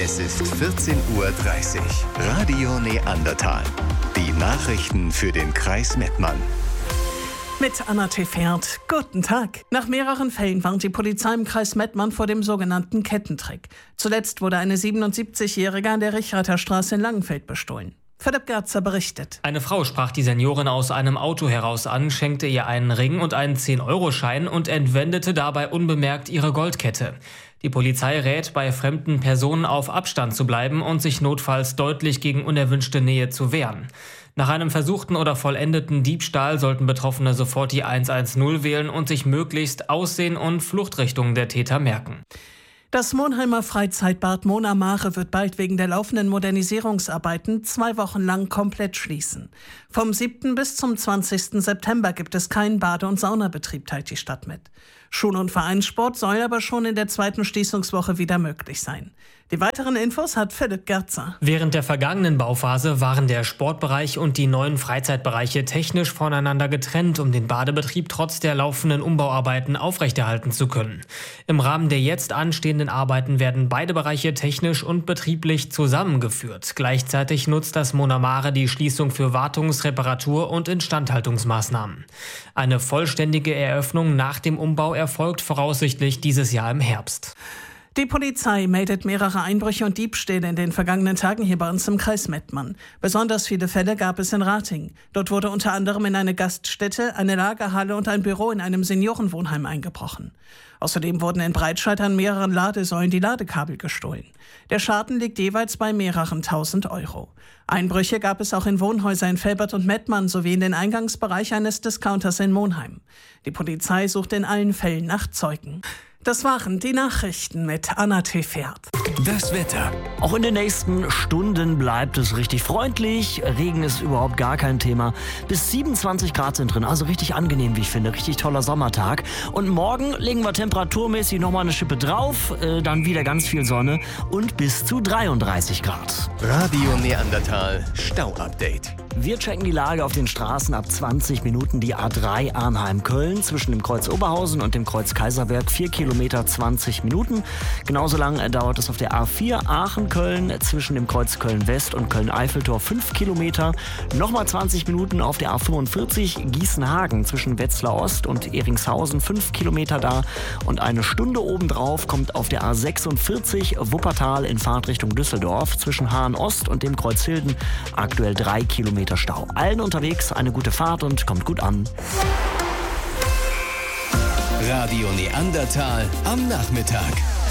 Es ist 14:30 Uhr. Radio Neandertal. Die Nachrichten für den Kreis Mettmann. Mit Anna Tefert. Guten Tag. Nach mehreren Fällen warnt die Polizei im Kreis Mettmann vor dem sogenannten Kettentrick. Zuletzt wurde eine 77-Jährige an der Richrater Straße in Langenfeld bestohlen. Philipp Gerzer berichtet. Eine Frau sprach die Seniorin aus einem Auto heraus an, schenkte ihr einen Ring und einen 10-Euro-Schein und entwendete dabei unbemerkt ihre Goldkette. Die Polizei rät, bei fremden Personen auf Abstand zu bleiben und sich notfalls deutlich gegen unerwünschte Nähe zu wehren. Nach einem versuchten oder vollendeten Diebstahl sollten Betroffene sofort die 110 wählen und sich möglichst Aussehen und Fluchtrichtungen der Täter merken. Das Monheimer Freizeitbad Mona Mare wird bald wegen der laufenden Modernisierungsarbeiten 2 Wochen lang komplett schließen. Vom 7. bis zum 20. September gibt es keinen Bade- und Saunabetrieb, teilt die Stadt mit. Schul- und Vereinssport soll aber schon in der 2. Schließungswoche wieder möglich sein. Die weiteren Infos hat Philipp Gerzer. Während der vergangenen Bauphase waren der Sportbereich und die neuen Freizeitbereiche technisch voneinander getrennt, um den Badebetrieb trotz der laufenden Umbauarbeiten aufrechterhalten zu können. Im Rahmen der jetzt anstehenden Arbeiten werden beide Bereiche technisch und betrieblich zusammengeführt. Gleichzeitig nutzt das Mona Mare die Schließung für Wartungs-, Reparatur- und Instandhaltungsmaßnahmen. Eine vollständige Eröffnung nach dem Umbau erfolgt voraussichtlich dieses Jahr im Herbst. Die Polizei meldet mehrere Einbrüche und Diebstähle in den vergangenen Tagen hier bei uns im Kreis Mettmann. Besonders viele Fälle gab es in Ratingen. Dort wurde unter anderem in eine Gaststätte, eine Lagerhalle und ein Büro in einem Seniorenwohnheim eingebrochen. Außerdem wurden in Breitscheid an mehreren Ladesäulen die Ladekabel gestohlen. Der Schaden liegt jeweils bei mehreren 1.000 Euro. Einbrüche gab es auch in Wohnhäuser in Velbert und Mettmann sowie in den Eingangsbereich eines Discounters in Monheim. Die Polizei sucht in allen Fällen nach Zeugen. Das waren die Nachrichten mit Anna Tefert. Das Wetter. Auch in den nächsten Stunden bleibt es richtig freundlich. Regen ist überhaupt gar kein Thema. Bis 27 Grad sind drin, also richtig angenehm, wie ich finde. Richtig toller Sommertag. Und morgen legen wir temperaturmäßig nochmal eine Schippe drauf. Dann wieder ganz viel Sonne und bis zu 33 Grad. Radio Neandertal Stau-Update. Wir checken die Lage auf den Straßen ab 20 Minuten. Die A3 Arnheim-Köln zwischen dem Kreuz Oberhausen und dem Kreuz Kaiserberg 4 Kilometer 20 Minuten. Genauso lang dauert es auf der A4 Aachen-Köln zwischen dem Kreuz Köln-West und Köln-Eiffeltor 5 Kilometer. Nochmal 20 Minuten auf der A45 Gießen-Hagen zwischen Wetzlar Ost und Eringshausen 5 Kilometer da. Und eine Stunde obendrauf kommt auf der A46 Wuppertal in Fahrtrichtung Düsseldorf zwischen Hahn Ost und dem Kreuz Hilden aktuell 3 Kilometer Stau. Allen unterwegs eine gute Fahrt und kommt gut an. Radio Neandertal am Nachmittag.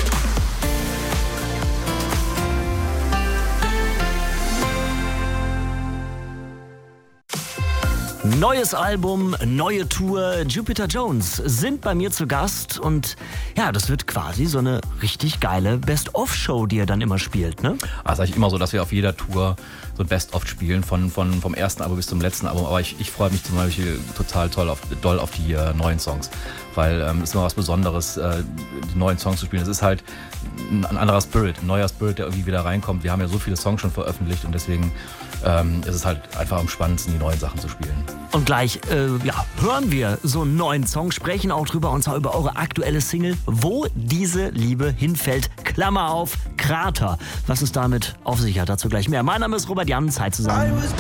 Neues Album, neue Tour. Jupiter Jones sind bei mir zu Gast und ja, das wird quasi so eine richtig geile Best-of-Show, die er dann immer spielt, ne? Also eigentlich immer so, dass wir auf jeder Tour so ein Best-of spielen, vom ersten Album bis zum letzten Album. Aber ich freue mich zum Beispiel total doll auf die neuen Songs, weil es ist immer was Besonderes, die neuen Songs zu spielen. Es ist halt ein anderer Spirit, ein neuer Spirit, der irgendwie wieder reinkommt. Wir haben ja so viele Songs schon veröffentlicht und deswegen ist es halt einfach am spannendsten, die neuen Sachen zu spielen. Und gleich hören wir so einen neuen Song, sprechen auch drüber, und zwar über eure aktuelle Single, Wo diese Liebe hinfällt, Klammer auf, Krater. Was es damit auf sich hat, dazu gleich mehr. Mein Name ist Robert Jan, Zeit zusammen.